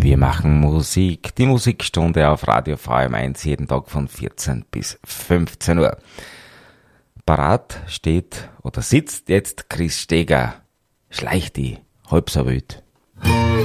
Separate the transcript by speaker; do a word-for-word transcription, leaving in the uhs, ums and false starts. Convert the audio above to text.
Speaker 1: Wir machen Musik, die Musikstunde auf Radio V M eins, jeden Tag von vierzehn bis fünfzehn Uhr. Parat steht oder sitzt jetzt Chris Steger, schleicht die halb so wild.